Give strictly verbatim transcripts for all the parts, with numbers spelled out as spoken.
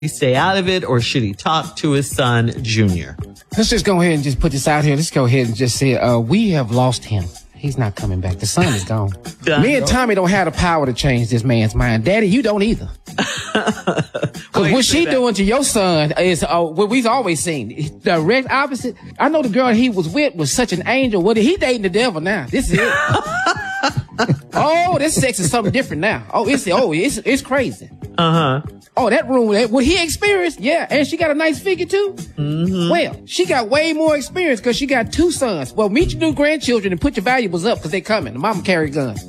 he stay out of it, or should he talk to his son, Junior? Let's just go ahead and just put this out here. Let's go ahead and just say, uh, we have lost him. He's not coming back. The son is gone. Me and Tommy don't have the power to change this man's mind. Daddy, you don't either. Because what she that? doing to your son is uh, what we've always seen. Direct opposite. I know the girl he was with was such an angel. What, he dating the devil now. This is it. Oh, this sex is something different now. Oh, it's oh, it's it's crazy. Uh-huh. Oh, that room, that, what he experienced, yeah. And she got a nice figure, too. Mm-hmm. Well, she got way more experience because she got two sons. Well, meet your new grandchildren and put your valuables up because they coming. The mama carry a gun.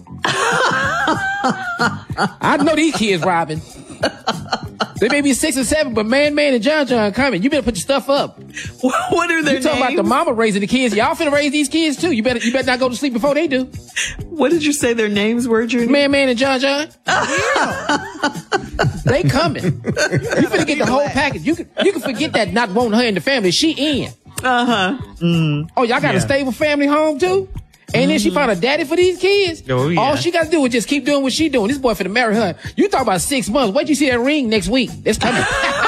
I know these kids, Robin. They may be six or seven, but Man Man and John John coming. You better put your stuff up. What are their names? You talking about the mama raising the kids. Y'all finna raise these kids, too. You better you better not go to sleep before they do. What did you say their names were, Junior? Man Man and John John. Yeah. They coming. You finna get the whole package. You can you can forget that not wanting her in the family. She in. Uh-huh. Mm. Oh, y'all got yeah. a stable family home, too? And then she found a daddy for these kids. Oh, yeah. All she got to do is just keep doing what she doing. This boy finna marry her. You talk about six months. Wait till you see that ring next week. It's coming.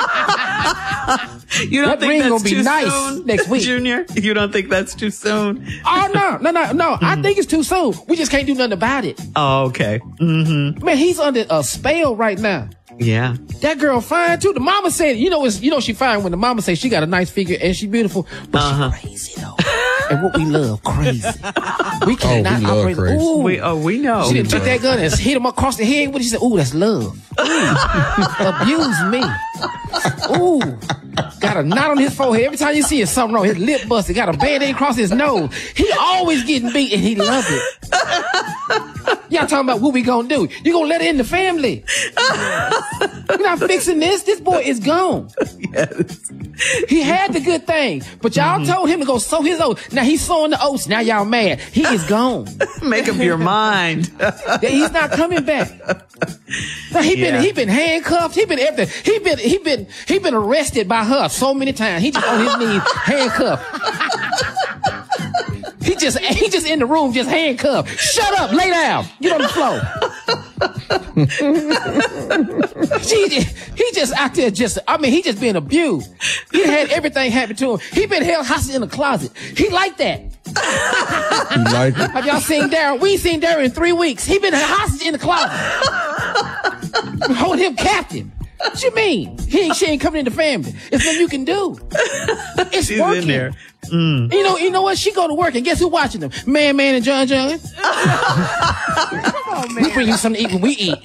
You don't that think ring that's gonna be too nice soon, next week, Junior? You don't think that's too soon? Oh no, no, no, no! I think it's too soon. We just can't do nothing about it. Oh, okay. Mm-hmm. Man, he's under a spell right now. Yeah. That girl fine too. The mama said, you know, it's, you know she fine when the mama says she got a nice figure and she beautiful, but uh-huh. she crazy though. And what we love, crazy. We cannot oh, we operate. Crazy. Ooh. We, oh, we know. She didn't took that gun and hit him across the head. What did she say? Ooh, that's love. Ooh, abuse me. Ooh, got a knot on his forehead. Every time you see it, something wrong. His lip busted. Got a band-aid across his nose. He always getting beat and he love it. Y'all talking about what we gonna do? You gonna let her in the family? We're not fixing this. This boy is gone. Yes. He had the good thing, but y'all mm-hmm. told him to go sow his oats. Now he's sowing the oats. Now y'all mad. He is gone. Make up your mind. He's not coming back. Now, he yeah. been he been handcuffed. He been everything. He been he been he been arrested by her so many times. He just on his knees handcuffed. He just he just in the room just handcuffed. Shut up, lay down, get on the floor. he, he just out there just I mean he just being abused. He had everything happen to him. He been held hostage in the closet. He like that. You like it? Have y'all seen Darren? We ain't seen Darren in three weeks. He been hostage in the closet. Holding him captive. What you mean? He ain't, she ain't coming in the family. It's nothing you can do. It's She's working. in there. Mm. You know, you know what? She go to work and guess who watching them? Man, Man, and John, John. Come on, man. We bring you something to eat when we eat.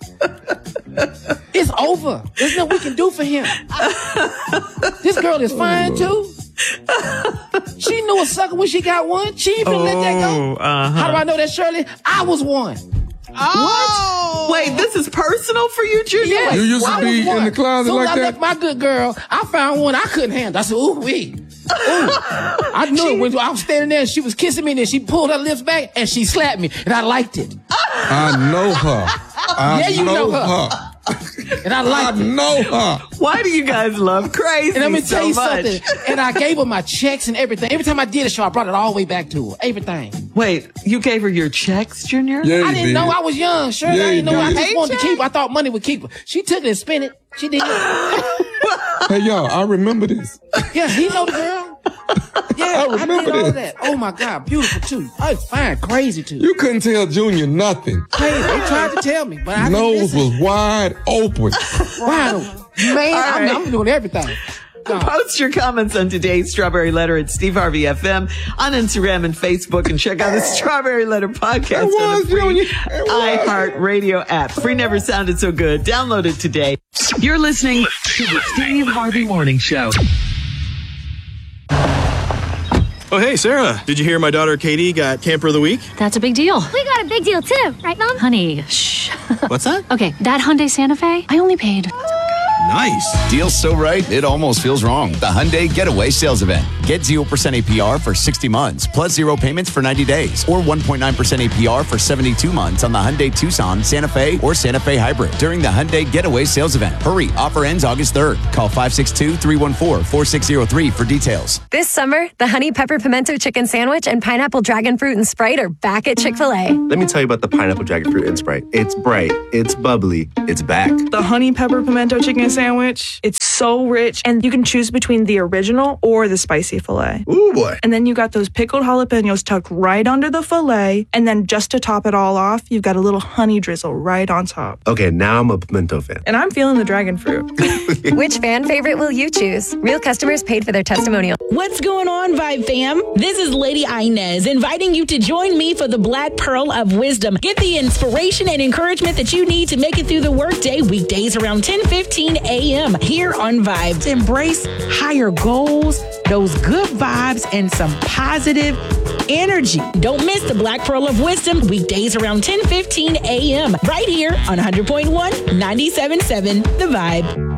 It's over. There's nothing we can do for him. This girl is fine too. She knew a sucker when she got one. She ain't finna oh, let that go. Uh-huh. How do I know that, Shirley? I was one. Oh. What? Wait, this is personal for you, Junior? Yes. You used to I be in the closet Soon like I that? left my good girl, I found one I couldn't handle. I said, ooh, wee. Ooh. I knew She- it when I was standing there and she was kissing me and then she pulled her lips back and she slapped me and I liked it. I know her. I Yeah, you know, know her. her. And I I liked it. know her. Why do you guys love crazy And let me so tell you much? something. And I gave her my checks and everything. Every time I did a show, I brought it all the way back to her. Everything. Wait, you gave her your checks, Junior? Yeah, I you didn't did. know I was young. Sure, Yeah, I didn't you know. I did. just wanted to Paycheck? keep her. I thought money would keep her. She took it and spent it. She did. Hey, y'all, I remember this. Yeah, he know the girl. Yeah, I I, remember did all this. that. Oh my God, beautiful too. I was fine, crazy too. You couldn't tell Junior nothing. Crazy. They tried to tell me, but I didn't Nose listen. was wide open. Wide open. Man, All I'm, right. I'm doing everything. God. Post your comments on today's Strawberry Letter at Steve Harvey F M on Instagram and Facebook, and check out the Strawberry Letter podcast It on was, the free Junior. It was. iHeartRadio app. Free never sounded so good. Download it today. You're listening to the Steve Harvey Morning Show. Oh, hey, Sarah. Did you hear my daughter Katie got Camper of the Week? That's a big deal. We got a big deal too, right, Mom? Honey, shh. What's that? Okay, that Hyundai Santa Fe, I only paid. Nice. Deal's so right, it almost feels wrong. The Hyundai Getaway Sales Event. Get zero percent A P R for sixty months, plus zero payments for ninety days, or one point nine percent A P R for seventy-two months on the Hyundai Tucson, Santa Fe, or Santa Fe Hybrid during the Hyundai Getaway Sales Event. Hurry, offer ends August third. Call five six two, three one four, four six zero three for details. This summer, the Honey Pepper Pimento Chicken Sandwich and Pineapple Dragon Fruit and Sprite are back at Chick-fil-A. Let me tell you about the Pineapple Dragon Fruit and Sprite. It's bright, it's bubbly, it's back. The Honey Pepper Pimento Chicken Sandwich sandwich. It's so rich, and you can choose between the original or the spicy filet. Ooh, boy. And then you got those pickled jalapenos tucked right under the filet, and then just to top it all off, you've got a little honey drizzle right on top. Okay, now I'm a pimento fan. And I'm feeling the dragon fruit. Which fan favorite will you choose? Real customers paid for their testimonial. What's going on, Vibe fam? This is Lady Inez inviting you to join me for the Black Pearl of Wisdom. Get the inspiration and encouragement that you need to make it through the workday weekdays around ten fifteen a.m. here on Vibe. Embrace higher goals, those good vibes, and some positive energy. Don't miss the Black Pearl of Wisdom weekdays around ten fifteen a.m. right here on one hundred point one, ninety-seven point seven The Vibe.